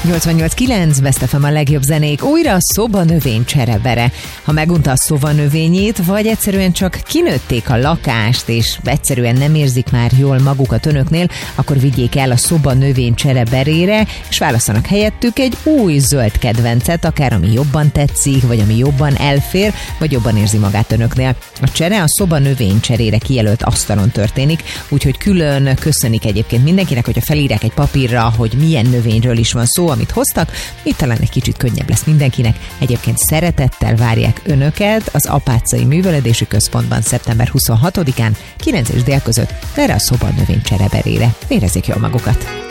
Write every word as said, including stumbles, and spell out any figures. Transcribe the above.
nyolcvannyolc kilenc Best ef em a legjobb zenék, újra a szobanövény cserebere. Ha megunta a szobanövényét, vagy egyszerűen csak kinőtték a lakást, és egyszerűen nem érzik már jól magukat önöknél, akkor vigyék el a szobanövény csereberére, és válasszanak helyettük egy új zöld kedvencet, akár ami jobban tetszik, vagy ami jobban elfér, vagy jobban érzi magát önöknél. A csere a szobanövény cserére kijelölt asztalon történik, úgyhogy külön köszönik egyébként mindenkinek, hogyha felírják egy papírra, hogy milyen növényről is van szó, amit hoztak, így talán egy kicsit könnyebb lesz mindenkinek. Egyébként szeretettel várják önöket az Apáczai Művelődési Központban szeptember huszonhatodikán kilenc és dél között erre a szobanövény csereberére. Érezzék jól magukat!